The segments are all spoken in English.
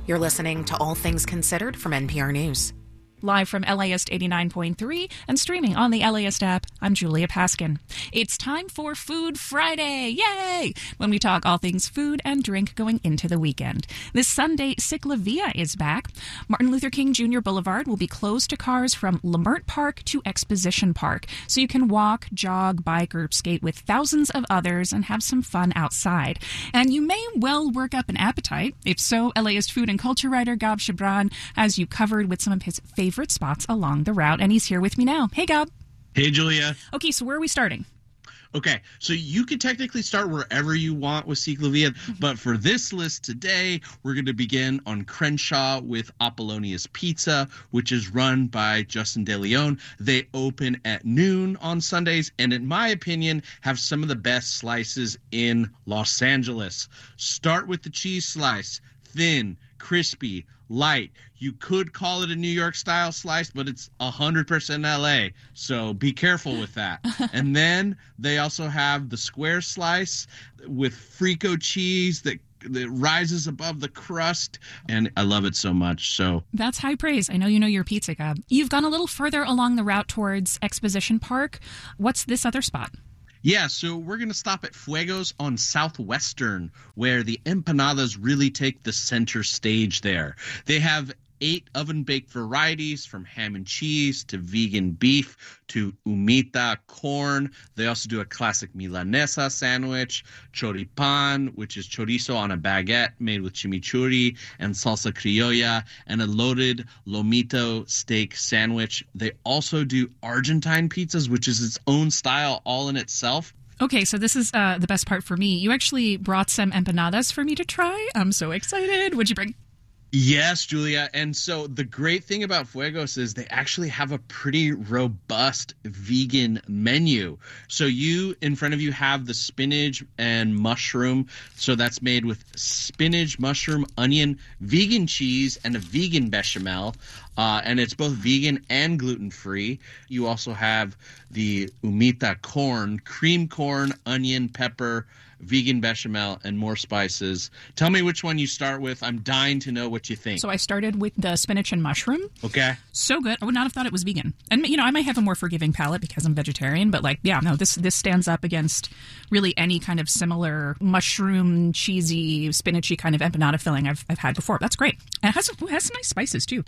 You're listening to All Things Considered from NPR News. Live from LAist 89.3 and streaming on the LAist app, I'm Julia Paskin. It's time for Food Friday, yay! When we talk all things food and drink going into the weekend. This Sunday, Ciclavia is back. Martin Luther King Jr. Boulevard will be closed to cars from Leimert Park to Exposition Park, so you can walk, jog, bike, or skate with thousands of others and have some fun outside. And you may well work up an appetite. If so, LAist food and culture writer Gab Shibran has you covered with some of his favorite spots along the route, and he's here with me now. Hey, Gab. Hey, Julia. Okay, so where are we starting? Okay, so you could technically start wherever you want with Ciclavia, but for this list today, we're going to begin on Crenshaw with Apollonia's Pizza, which is run by Justin De Leon. They open at noon on Sundays, and in my opinion, have some of the best slices in Los Angeles. Start with the cheese slice, thin, crispy, light. You could call it a New York style slice, but it's 100% LA. So be careful with that. And then they also have the square slice with Frico cheese that rises above the crust. And I love it so much. So that's high praise. I know you know your pizza, Gab. You've gone a little further along the route towards Exposition Park. What's this other spot? Yeah, so we're going to stop at Fuegos on Southwestern, where the empanadas really take the center stage there. They have 8 oven-baked varieties, from ham and cheese to vegan beef to humita corn. They also do a classic milanesa sandwich, choripan, which is chorizo on a baguette made with chimichurri and salsa criolla, and a loaded lomito steak sandwich. They also do Argentine pizzas, which is its own style all in itself. Okay, so this is the best part for me. You actually brought some empanadas for me to try. I'm so excited. What'd you bring? Yes, Julia. And so the great thing about Fuegos is they actually have a pretty robust vegan menu. So in front of you have the spinach and mushroom. So that's made with spinach, mushroom, onion, vegan cheese, and a vegan bechamel. And it's both vegan and gluten-free. You also have the humita corn, cream corn, onion, pepper, vegan bechamel, and more spices. Tell me which one you start with. I'm dying to know what you think. So I started with the spinach and mushroom. Okay. So good. I would not have thought it was vegan. And, I might have a more forgiving palate because I'm vegetarian, but this stands up against really any kind of similar mushroom, cheesy, spinachy kind of empanada filling I've had before. That's great. And it has some nice spices, too.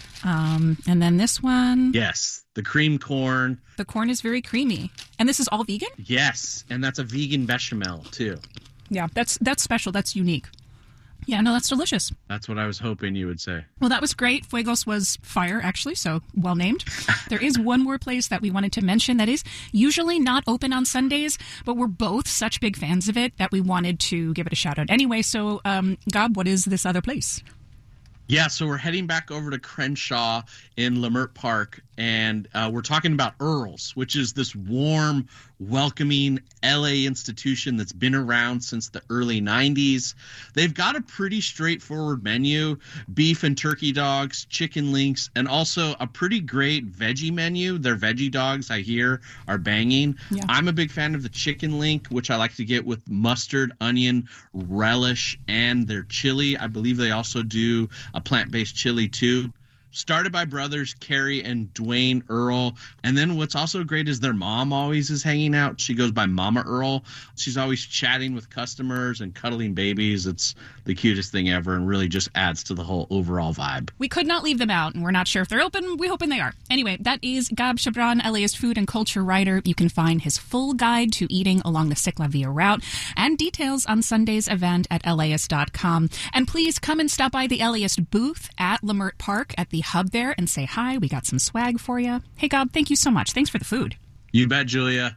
And then this one. Yes, the cream corn. The corn is very creamy. And this is all vegan? Yes, and that's a vegan bechamel, too. Yeah, that's special. That's unique. Yeah, no, that's delicious. That's what I was hoping you would say. Well, that was great. Fuegos was fire, actually, so well named. There is one more place that we wanted to mention that is usually not open on Sundays, but we're both such big fans of it that we wanted to give it a shout out anyway. So, Gab, what is this other place? Yeah, so we're heading back over to Crenshaw in Leimert Park, and we're talking about Earl's, which is this warm, welcoming LA institution that's been around since the early 90s. They've got a pretty straightforward menu: beef and turkey dogs, chicken links, and also a pretty great veggie menu. Their veggie dogs, I hear, are banging. Yeah. I'm a big fan of the chicken link, which I like to get with mustard, onion, relish, and their chili. I believe they also do a plant-based chili too. Started by brothers Carrie and Dwayne Earl. And then what's also great is their mom always is hanging out. She goes by Mama Earl. She's always chatting with customers and cuddling babies. It's the cutest thing ever and really just adds to the whole overall vibe. We could not leave them out, and we're not sure if they're open. We're hoping they are. Anyway, that is Gab Shibran, LAist food and culture writer. You can find his full guide to eating along the Ciclavia route and details on Sunday's event at LAist.com. And please come and stop by the LAist booth at Leimert Park at the hub there and say hi. We got some swag for you. Hey, Gab, thank you so much. Thanks for the food. You bet, Julia.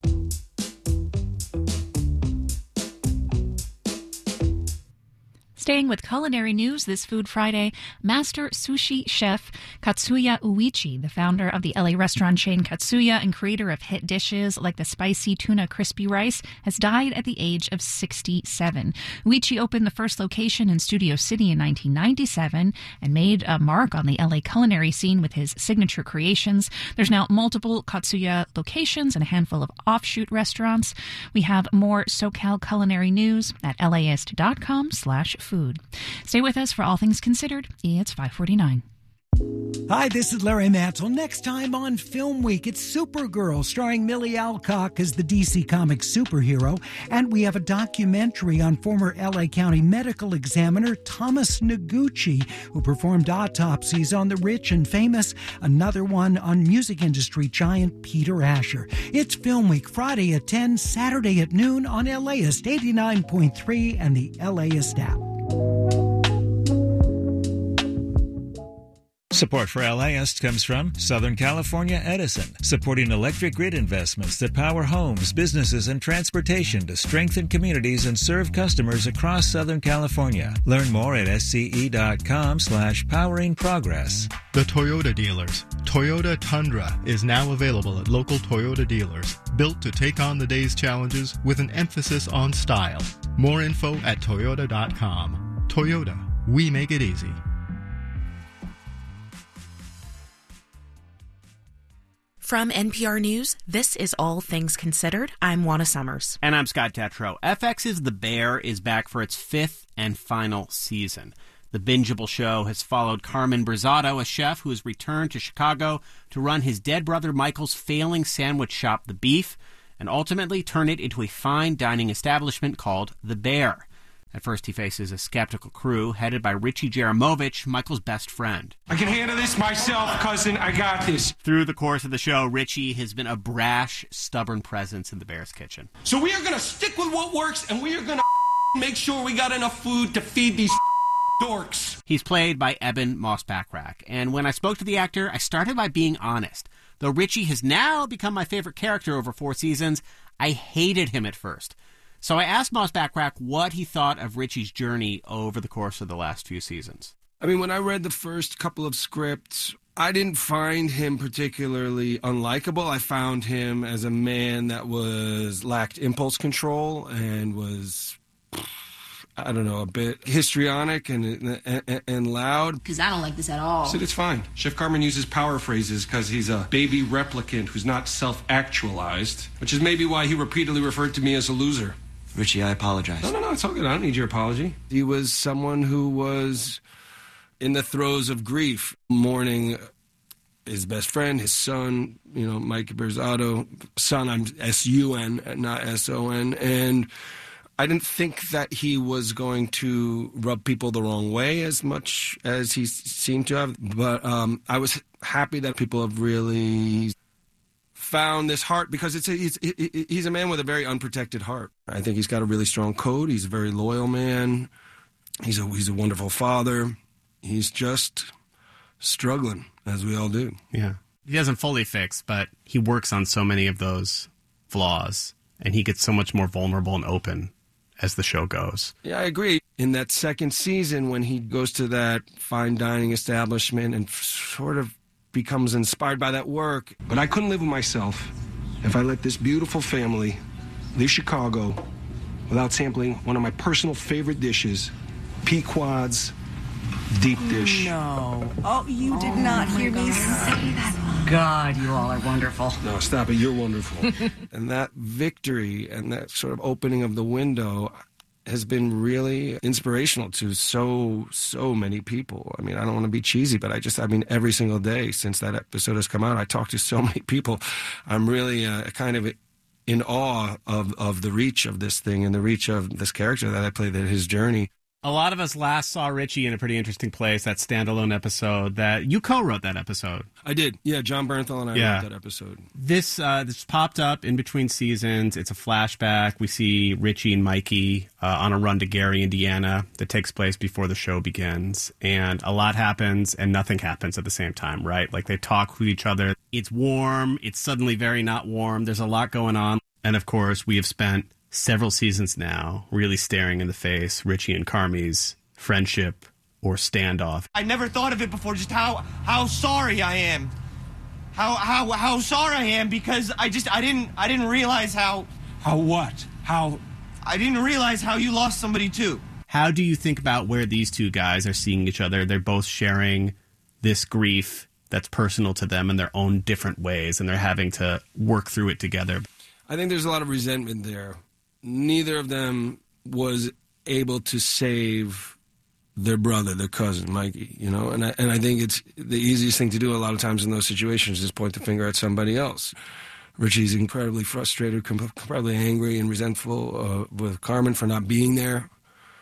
Staying with culinary news this Food Friday, master sushi chef Katsuya Uichi, the founder of the LA restaurant chain Katsuya and creator of hit dishes like the spicy tuna crispy rice, has died at the age of 67. Uichi opened the first location in Studio City in 1997 and made a mark on the LA culinary scene with his signature creations. There's now multiple Katsuya locations and a handful of offshoot restaurants. We have more SoCal culinary news at laist.com/food. food. Stay with us for All Things Considered. It's 5:49. Hi, this is Larry Mansell. Next time on Film Week, it's Supergirl, starring Millie Alcock as the DC Comics superhero. And we have a documentary on former LA County medical examiner Thomas Noguchi, who performed autopsies on the rich and famous. Another one on music industry giant Peter Asher. It's Film Week, Friday at 10, Saturday at noon on LAist 89.3 and the LAist app. Support for LAist comes from Southern California Edison, supporting electric grid investments that power homes, businesses, and transportation to strengthen communities and serve customers across Southern California. Learn more at sce.com/poweringprogress. The Toyota dealers. Toyota Tundra is now available at local Toyota dealers, built to take on the day's challenges with an emphasis on style. More info at toyota.com. Toyota, we make it easy. From NPR News, this is All Things Considered. I'm Juana Summers. And I'm Scott Tetro. FX's The Bear is back for its fifth and final season. The bingeable show has followed Carmen Brazato, a chef who has returned to Chicago to run his dead brother Michael's failing sandwich shop, The Beef, and ultimately turn it into a fine dining establishment called The Bear. At first, he faces a skeptical crew headed by Richie Jaramovich, Michael's best friend. I can handle this myself, cousin. I got this. Through the course of the show, Richie has been a brash, stubborn presence in the Bear's kitchen. So we are going to stick with what works, and we are going to make sure we got enough food to feed these dorks. He's played by Eben Moss-Bachrach, and when I spoke to the actor, I started by being honest. Though Richie has now become my favorite character over 4 seasons, I hated him at first. So I asked Moss-Bachrach what he thought of Richie's journey over the course of the last few seasons. I mean, when I read the first couple of scripts, I didn't find him particularly unlikable. I found him as a man that lacked impulse control and was, I don't know, a bit histrionic and loud. Because I don't like this at all. So it's fine. Chef Carmen uses power phrases because he's a baby replicant who's not self-actualized, which is maybe why he repeatedly referred to me as a loser. Richie, I apologize. No, it's all good. I don't need your apology. He was someone who was in the throes of grief, mourning his best friend, his son, Mike Brazato. Son, I'm S-U-N, not S-O-N. And I didn't think that he was going to rub people the wrong way as much as he seemed to have. But I was happy that people have really found this heart, because he's a man with a very unprotected heart. I think he's got a really strong code. He's a very loyal man. He's a wonderful father. He's just struggling, as we all do. Yeah. He doesn't fully fix, but he works on so many of those flaws, and he gets so much more vulnerable and open as the show goes. Yeah, I agree. In that second season, when he goes to that fine dining establishment and sort of becomes inspired by that work. But I couldn't live with myself if I let this beautiful family leave Chicago without sampling one of my personal favorite dishes, Pequod's deep dish. No. Oh, you did not hear me say that. God, you all are wonderful. No, stop it. You're wonderful. And that victory and that sort of opening of the window has been really inspirational to so many people. I mean, I don't want to be cheesy, but every single day since that episode has come out, I talk to so many people. I'm really kind of in awe of the reach of this thing and the reach of this character that I played, his journey. A lot of us last saw Richie in A Pretty Interesting Place, that standalone episode that you co-wrote that episode. I did. Yeah, John Bernthal and I wrote that episode. This popped up in between seasons. It's a flashback. We see Richie and Mikey on a run to Gary, Indiana that takes place before the show begins. And a lot happens and nothing happens at the same time, right? Like they talk with each other. It's warm. It's suddenly very not warm. There's a lot going on. And of course, we have spent several seasons now really staring in the face Richie and Carmi's friendship or standoff. I never thought of it before, just how sorry I am. How sorry I am, because I didn't realize how what? I didn't realize how you lost somebody too. How do you think about where these two guys are seeing each other? They're both sharing this grief that's personal to them in their own different ways, and they're having to work through it together. I think there's a lot of resentment there. Neither of them was able to save their brother, their cousin, Mikey, you know? And I think it's the easiest thing to do a lot of times in those situations is point the finger at somebody else. Richie's incredibly frustrated, incredibly angry and resentful with Carmen for not being there,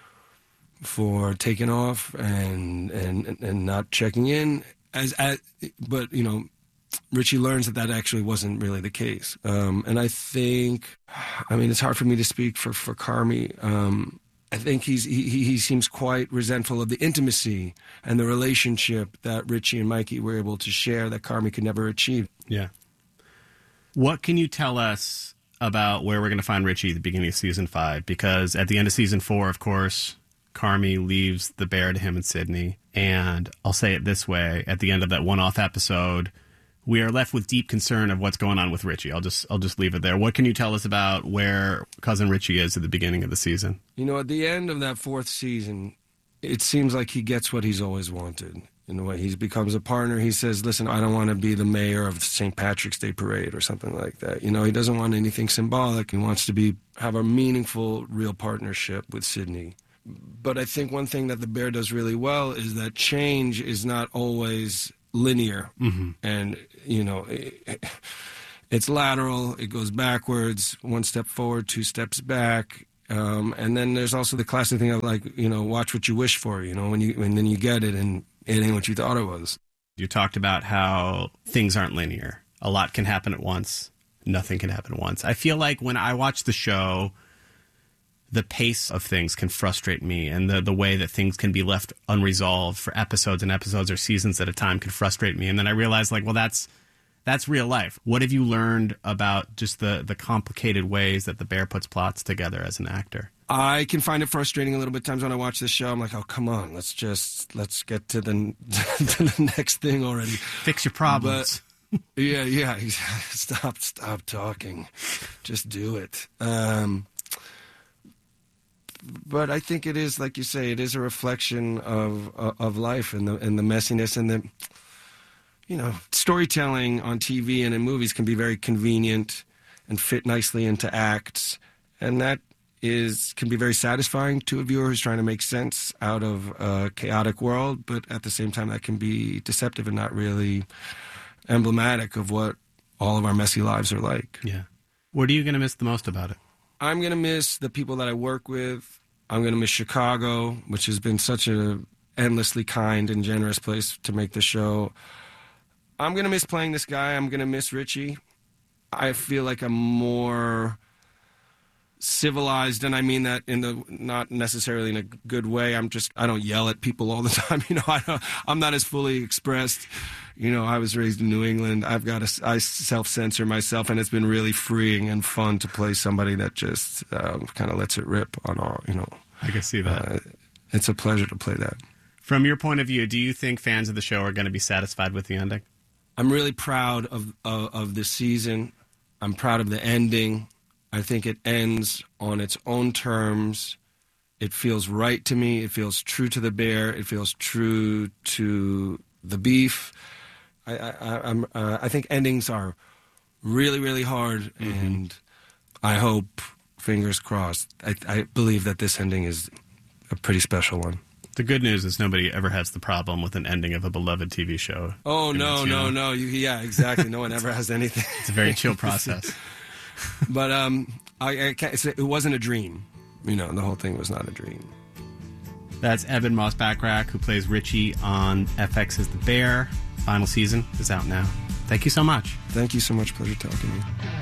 for taking off and not checking in. But, you know, Richie learns that actually wasn't really the case. And I think, I mean, it's hard for me to speak for Carmi. I think he seems quite resentful of the intimacy and the relationship that Richie and Mikey were able to share that Carmi could never achieve. Yeah. What can you tell us about where we're going to find Richie at the beginning of season 5? Because at the end of season 4, of course, Carmi leaves the bear to him and Sydney. And I'll say it this way, at the end of that one-off episode, we are left with deep concern of what's going on with Richie. I'll just leave it there. What can you tell us about where Cousin Richie is at the beginning of the season? You know, at the end of that 4th season, it seems like he gets what he's always wanted. In a way, he becomes a partner. He says, listen, I don't want to be the mayor of the St. Patrick's Day Parade or something like that. You know, he doesn't want anything symbolic. He wants to have a meaningful, real partnership with Sydney. But I think one thing that the bear does really well is that change is not always linear. Mm-hmm. And, you know, it's lateral. It goes backwards, 1 step forward, 2 steps back. And then there's also the classic thing of, like, you know, watch what you wish for, you know, and then you get it and it ain't what you thought it was. You talked about how things aren't linear. A lot can happen at once. Nothing can happen at once. I feel like when I watch the show, the pace of things can frustrate me, and the way that things can be left unresolved for episodes and episodes or seasons at a time can frustrate me. And then I realized, like, well, that's real life. What have you learned about just the complicated ways that the bear puts plots together as an actor? I can find it frustrating a little bit times when I watch this show. I'm like, oh, come on, let's get to the next thing already. Fix your problems. But, yeah. Stop talking. Just do it. But I think it is, like you say, it is a reflection of life and the messiness and the, you know, storytelling on TV and in movies can be very convenient and fit nicely into acts, and that can be very satisfying to a viewer who's trying to make sense out of a chaotic world, but at the same time that can be deceptive and not really emblematic of what all of our messy lives are like. Yeah. What are you going to miss the most about it? I'm going to miss the people that I work with. I'm going to miss Chicago, which has been such a endlessly kind and generous place to make the show. I'm going to miss playing this guy. I'm going to miss Richie. I feel like I'm more civilized, and I mean that not necessarily in a good way. I don't yell at people all the time. You know, I'm not as fully expressed. You know, I was raised in New England. I self-censor myself, and it's been really freeing and fun to play somebody that just kind of lets it rip on all, you know. I can see that. It's a pleasure to play that. From your point of view, do you think fans of the show are going to be satisfied with the ending? I'm really proud of this season. I'm proud of the ending. I think it ends on its own terms. It feels right to me. It feels true to the bear. It feels true to the beef. I think endings are really, really hard, and I hope, fingers crossed, I believe that this ending is a pretty special one. The good news is nobody ever has the problem with an ending of a beloved TV show. Oh, no. Yeah, exactly. No one ever has anything. It's a very chill process. But I can't say it wasn't a dream. You know, the whole thing was not a dream. That's Evan Moss-Bachrach, who plays Richie on FX's The Bear. Final season is out now. Thank you so much. Thank you so much. Pleasure talking to you.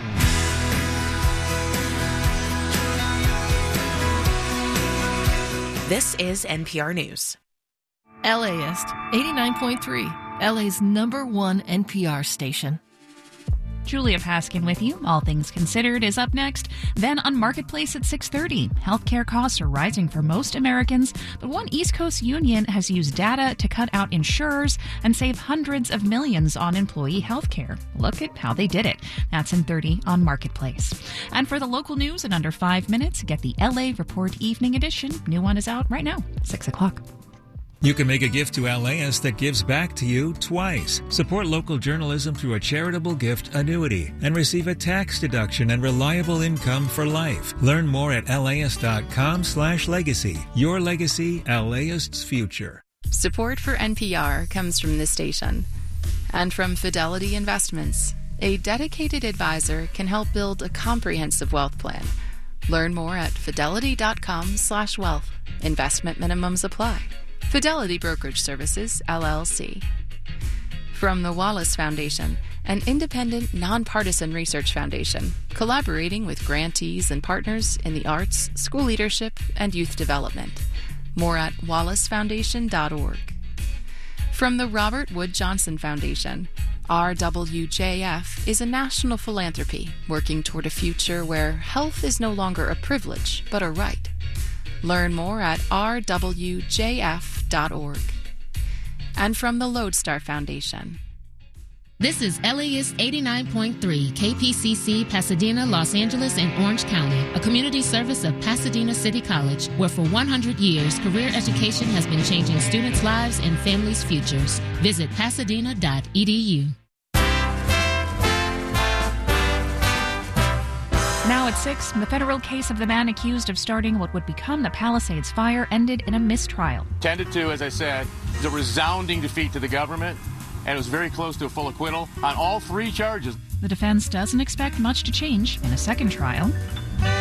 This is NPR News. LAist 89.3, LA's #1 NPR station. Julia Paskin with you. All Things Considered is up next. Then on Marketplace at 6:30. Healthcare costs are rising for most Americans, but one East Coast union has used data to cut out insurers and save hundreds of millions on employee healthcare. Look at how they did it. That's in 30 on Marketplace. And for the local news in under 5 minutes, get the LA Report Evening Edition. New one is out right now, 6 o'clock. You can make a gift to LAist that gives back to you twice. Support local journalism through a charitable gift annuity and receive a tax deduction and reliable income for life. Learn more at laist.com/legacy. Your legacy, LAist's future. Support for NPR comes from this station and from Fidelity Investments. A dedicated advisor can help build a comprehensive wealth plan. Learn more at fidelity.com/wealth. Investment minimums apply. Fidelity Brokerage Services, LLC. From the Wallace Foundation, an independent, nonpartisan research foundation, collaborating with grantees and partners in the arts, school leadership, and youth development. More at wallacefoundation.org. From the Robert Wood Johnson Foundation, RWJF is a national philanthropy working toward a future where health is no longer a privilege, but a right. Learn more at rwjf.org. And from the Lodestar Foundation. This is LAist 89.3 KPCC, Pasadena, Los Angeles, and Orange County, a community service of Pasadena City College, where for 100 years, career education has been changing students' lives and families' futures. Visit pasadena.edu. Now at 6, the federal case of the man accused of starting what would become the Palisades fire ended in a mistrial. 10-2, as I said, is a resounding defeat to the government, and it was very close to a full acquittal on all 3 charges. The defense doesn't expect much to change in a second trial.